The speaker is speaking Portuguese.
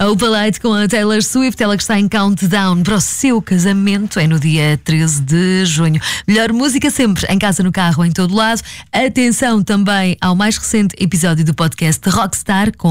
Opalite com a Taylor Swift, ela que está em countdown para o seu casamento, é no dia 13 de junho. Melhor música sempre, em casa, no carro, em todo lado. Atenção também ao mais recente episódio do podcast Rockstar com